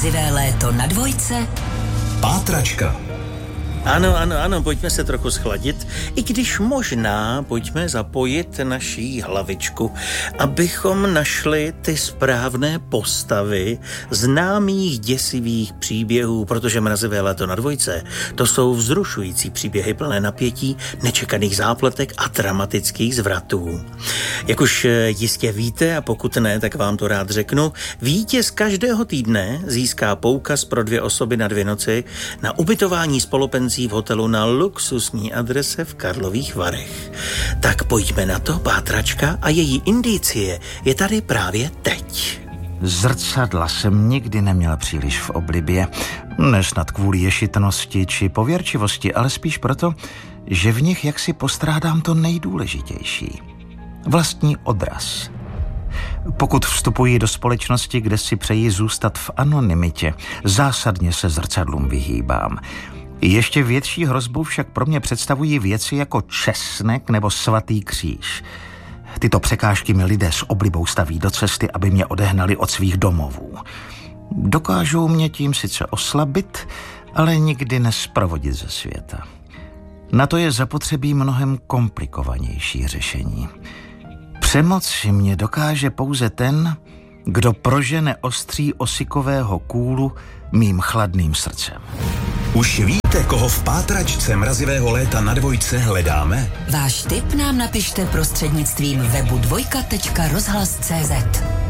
Mrazivé léto na dvojce. Pátračka. Ano, pojďme se trochu schladit, i když možná pojďme zapojit naší hlavičku, abychom našli ty správné postavy známých děsivých příběhů, protože Mrazivé léto na dvojce, to jsou vzrušující příběhy plné napětí, nečekaných zápletek a dramatických zvratů. Jak už jistě víte, a pokud ne, tak vám to rád řeknu, vítěz každého týdne získá poukaz pro 2 osoby na 2 noci na ubytování spolupencí v hotelu na luxusní adrese v Karlových Varech. Tak pojďme na to, pátračka a její indicie je tady právě teď. Zrcadla jsem nikdy neměl příliš v oblibě, nesnad kvůli ješitnosti či pověrčivosti, ale spíš proto, že v nich jaksi postrádám to nejdůležitější. Vlastní odraz. Pokud vstupuji do společnosti, kde si přeji zůstat v anonymitě, zásadně se zrcadlům vyhýbám. Ještě větší hrozbu však pro mě představují věci jako česnek nebo svatý kříž. Tyto překážky mi lidé s oblibou staví do cesty, aby mě odehnali od svých domovů. Dokážou mě tím sice oslabit, ale nikdy nesprovodit ze světa. Na to je zapotřebí mnohem komplikovanější řešení. Přemoci mě dokáže pouze ten, kdo prožene ostří osikového kůlu mým chladným srdcem. Už víte, koho v pátračce Mrazivého léta na dvojce hledáme? Váš tip nám napište prostřednictvím webu dvojka.rozhlas.cz.